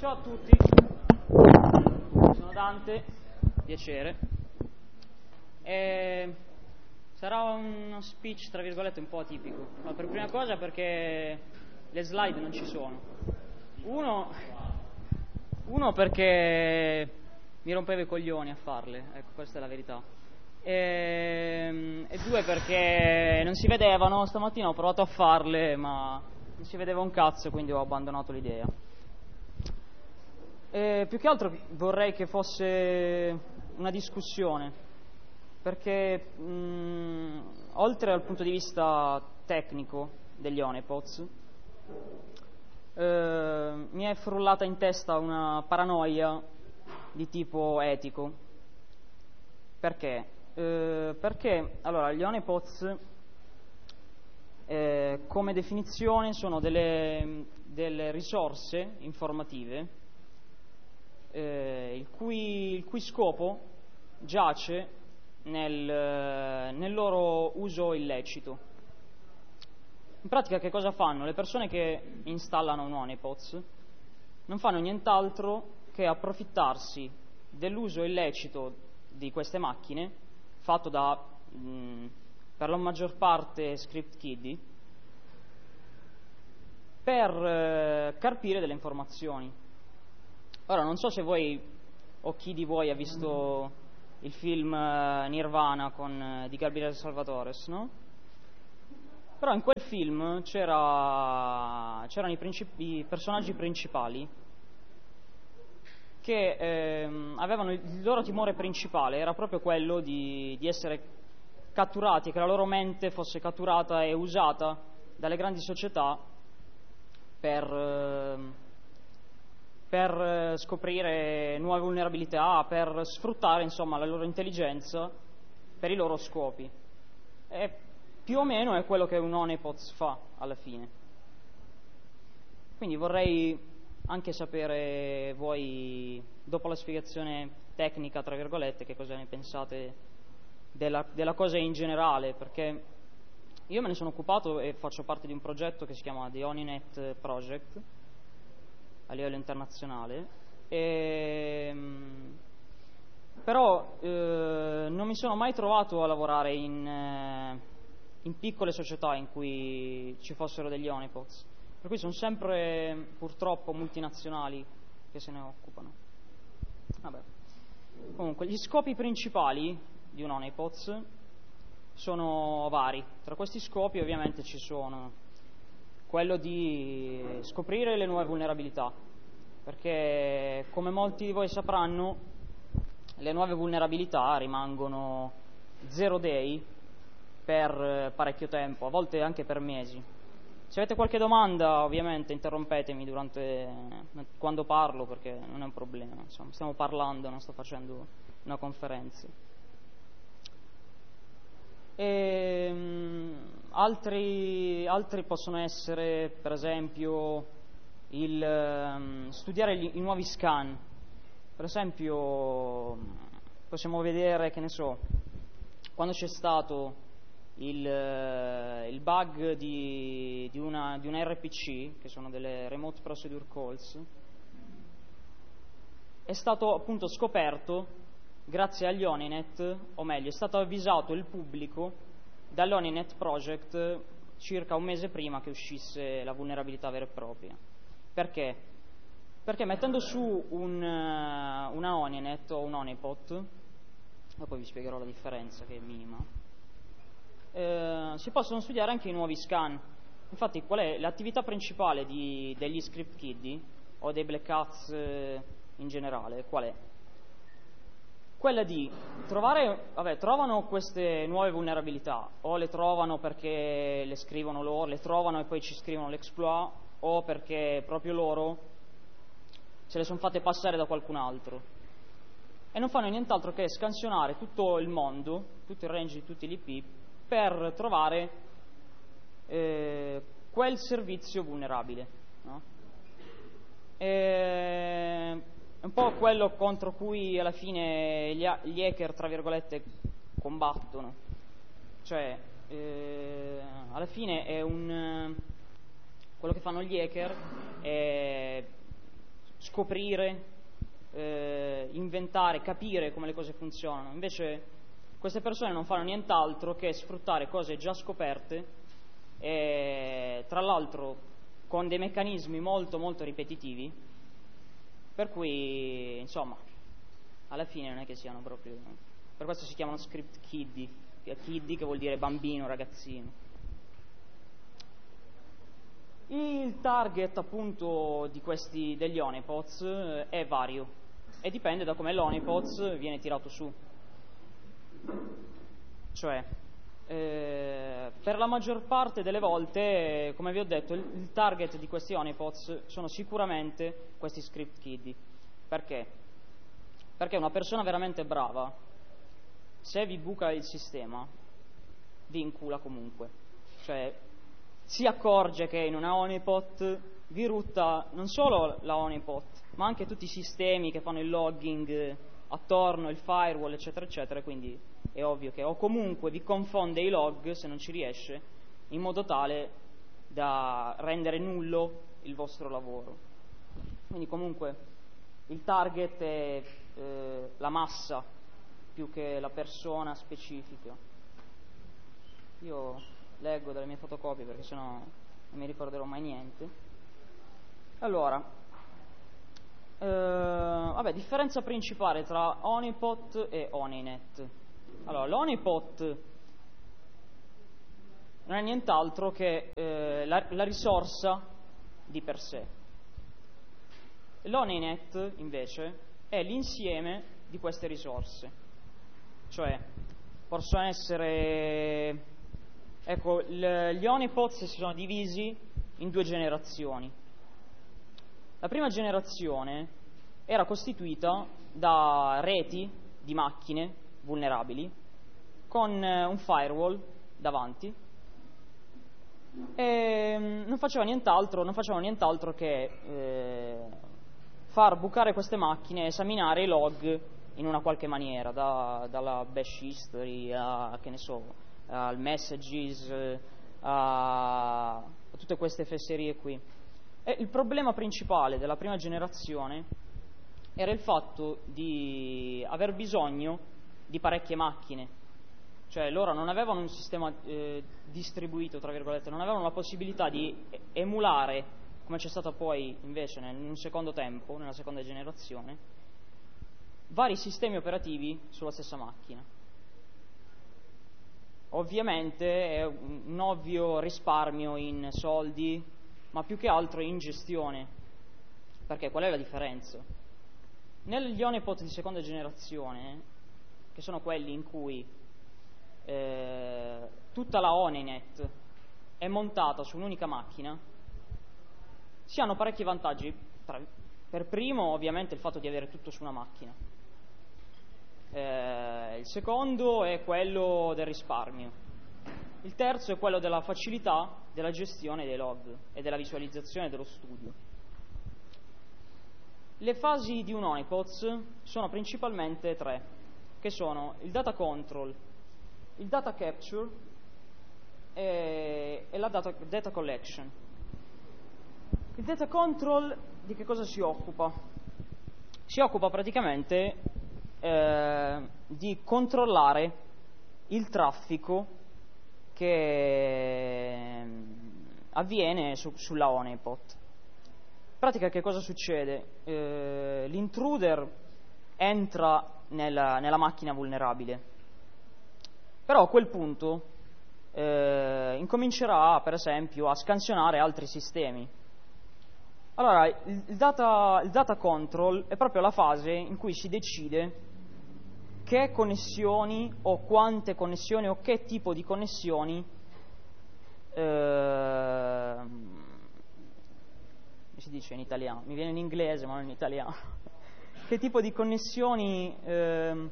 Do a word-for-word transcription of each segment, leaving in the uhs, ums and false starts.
Ciao a tutti, sono Dante, piacere. E sarà uno speech tra virgolette un po' atipico, ma per prima cosa perché le slide non ci sono. Uno, uno perché mi rompevo i coglioni a farle, ecco, questa è la verità. E, e due perché non si vedevano. Stamattina ho provato a farle ma non si vedeva un cazzo, quindi ho abbandonato l'idea. E più che altro vorrei che fosse una discussione, perché mh, oltre al punto di vista tecnico degli Honeypots eh, mi è frullata in testa una paranoia di tipo etico. Perché? Eh, perché allora gli Honeypots eh, come definizione sono delle, delle risorse informative eh, il, cui, il cui scopo giace nel, nel loro uso illecito. In pratica che cosa fanno? Le persone che installano un Honeypots non fanno nient'altro che approfittarsi dell'uso illecito di queste macchine, fatto da mh, per la maggior parte script kiddie, per eh, carpire delle informazioni. Ora non so se voi o chi di voi ha visto il film eh, Nirvana con, eh, di Gabriele Salvatores, no? Però in quel film c'era, c'erano i, princip- i personaggi principali che ehm, avevano il loro timore principale era proprio quello di, di essere catturati, che la loro mente fosse catturata e usata dalle grandi società per, eh, per scoprire nuove vulnerabilità, per sfruttare insomma la loro intelligenza per i loro scopi. E più o meno è quello che un Honeypots fa alla fine. Quindi vorrei anche sapere voi, dopo la spiegazione tecnica, tra virgolette, che cosa ne pensate della, della cosa in generale, perché io me ne sono occupato e faccio parte di un progetto che si chiama The Honeynet Project a livello internazionale, e, però eh, non mi sono mai trovato a lavorare in, eh, in piccole società in cui ci fossero degli Honeypots. Per cui sono sempre purtroppo multinazionali che se ne occupano. Vabbè. Comunque, gli scopi principali di un Honeypots sono vari. Tra questi scopi ovviamente ci sono quello di scoprire le nuove vulnerabilità, perché come molti di voi sapranno le nuove vulnerabilità rimangono zero day per parecchio tempo, a volte anche per mesi. Se avete qualche domanda, ovviamente interrompetemi durante, quando parlo, perché non è un problema. Insomma, stiamo parlando, non sto facendo una conferenza. E, um, altri, altri possono essere, per esempio, il um, studiare gli, i nuovi scan. Per esempio, possiamo vedere, che ne so, quando c'è stato Il, il bug di, di, una, di una R P C, che sono delle Remote Procedure Calls, è stato appunto scoperto grazie agli Honeynet, o meglio, è stato avvisato il pubblico dall'Honeynet Project circa un mese prima che uscisse la vulnerabilità vera e propria. Perché? Perché mettendo su un, una Honeynet o un Honeypot, dopo vi spiegherò la differenza che è minima, Eh, si possono studiare anche i nuovi scan. Infatti qual è l'attività principale di, degli script kiddie o dei black hats eh, in generale? Qual è? Quella di trovare, vabbè, trovano queste nuove vulnerabilità, o le trovano perché le scrivono loro, le trovano e poi ci scrivono l'exploit, o perché proprio loro se le sono fatte passare da qualcun altro, e non fanno nient'altro che scansionare tutto il mondo, tutto il range di tutti gli I P, per trovare eh, quel servizio vulnerabile, no? E è un po' quello contro cui alla fine gli, gli hacker, tra virgolette, combattono. Cioè, eh, alla fine è un quello che fanno gli hacker è scoprire, eh, inventare, capire come le cose funzionano. Invece queste persone non fanno nient'altro che sfruttare cose già scoperte, e tra l'altro con dei meccanismi molto molto ripetitivi, per cui insomma alla fine non è che siano proprio, per questo si chiamano script kiddie, kiddie che vuol dire bambino, ragazzino. Il target appunto di questi degli honeypots eh, è vario e dipende da come l'honeypots viene tirato su. Cioè eh, per la maggior parte delle volte, come vi ho detto, il, il target di questi honeypots sono sicuramente questi script kiddie. Perché? Perché una persona veramente brava, se vi buca il sistema, vi incula comunque. Cioè si accorge che in una honeypot vi rutta non solo la honeypot, ma anche tutti i sistemi che fanno il logging attorno, il firewall, eccetera, eccetera, quindi è ovvio che, o comunque vi confonde i log se non ci riesce, in modo tale da rendere nullo il vostro lavoro. Quindi comunque il target è eh, la massa più che la persona specifica. Io leggo dalle mie fotocopie perché sennò non mi ricorderò mai niente. Allora, eh, vabbè, differenza principale tra honeypot e honeynet. Allora, l'honeypot non è nient'altro che eh, la, la risorsa di per sé. L'honeynet invece è l'insieme di queste risorse, cioè possono essere, ecco, gli honeypots si sono divisi in due generazioni. La prima generazione era costituita da reti di macchine vulnerabili con un firewall davanti e non faceva nient'altro, non facevano nient'altro che eh, far bucare queste macchine e esaminare i log in una qualche maniera, da, dalla bash history a, che ne so, al messages, a, a tutte queste fesserie qui. E il problema principale della prima generazione era il fatto di aver bisogno di parecchie macchine, cioè loro non avevano un sistema eh, distribuito, tra virgolette, non avevano la possibilità di emulare, come c'è stato poi invece in un secondo tempo, nella seconda generazione, vari sistemi operativi sulla stessa macchina. Ovviamente è un ovvio risparmio in soldi, ma più che altro in gestione. Perché qual è la differenza? Negli honeypot di seconda generazione, che sono quelli in cui eh, tutta la honeynet è montata su un'unica macchina, si hanno parecchi vantaggi. Per primo, ovviamente, il fatto di avere tutto su una macchina. Eh, il secondo è quello del risparmio. Il terzo è quello della facilità della gestione dei log e della visualizzazione dello studio. Le fasi di un honeypot sono principalmente tre, che sono il data control, il data capture e, e la data, data collection. Il data control di che cosa si occupa? Si occupa praticamente eh, di controllare il traffico che avviene su, sulla honeypot. In pratica che cosa succede? Eh, l'intruder entra nella, nella macchina vulnerabile, però a quel punto eh, incomincerà per esempio a scansionare altri sistemi. Allora, il, il, data, il data control è proprio la fase in cui si decide che connessioni o quante connessioni o che tipo di connessioni eh, come si dice in italiano? Mi viene in inglese ma non in italiano. Che tipo di connessioni eh,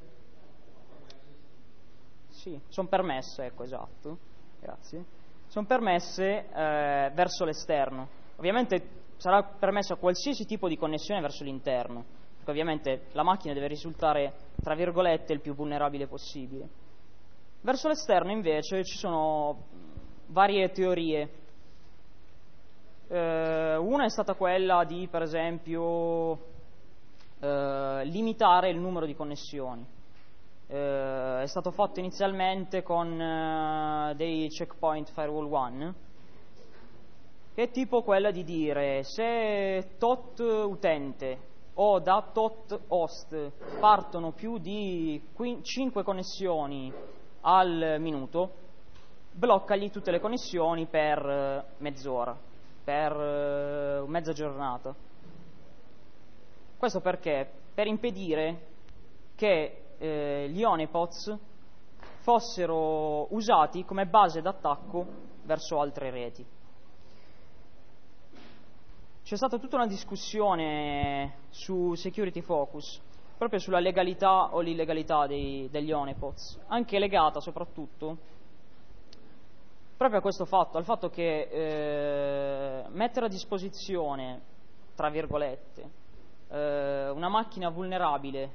sì, sono permesse, ecco, esatto, grazie, sono permesse eh, verso l'esterno. Ovviamente sarà permessa qualsiasi tipo di connessione verso l'interno, perché ovviamente la macchina deve risultare, tra virgolette, il più vulnerabile possibile. Verso l'esterno invece ci sono varie teorie. Eh, una è stata quella di, per esempio, eh, limitare il numero di connessioni. Eh, è stato fatto inizialmente con eh, dei checkpoint firewall one, che è tipo quella di dire: se tot utente o da tot host partono più di cinque connessioni al minuto, bloccagli tutte le connessioni per mezz'ora, per mezza giornata. Questo perché? Per impedire che eh, gli honeypots fossero usati come base d'attacco verso altre reti. C'è stata tutta una discussione su Security Focus, proprio sulla legalità o l'illegalità dei, degli honeypots, anche legata soprattutto proprio a questo fatto, al fatto che eh, mettere a disposizione, tra virgolette, eh, una macchina vulnerabile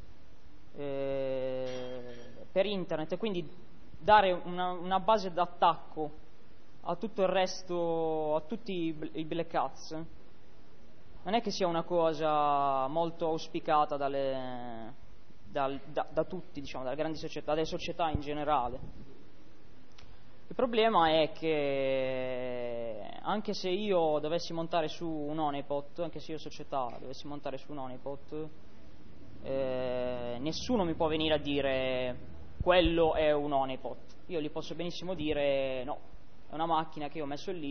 eh, per internet e quindi dare una, una base d'attacco a tutto il resto, a tutti i, i black hats, non è che sia una cosa molto auspicata dalle, dal, da, da tutti, diciamo, dalle grandi società, dalle società in generale. Il problema è che anche se io dovessi montare su un honeypot, anche se io società dovessi montare su un honeypot, eh, nessuno mi può venire a dire quello è un honeypot. Io gli posso benissimo dire no, è una macchina che io ho messo lì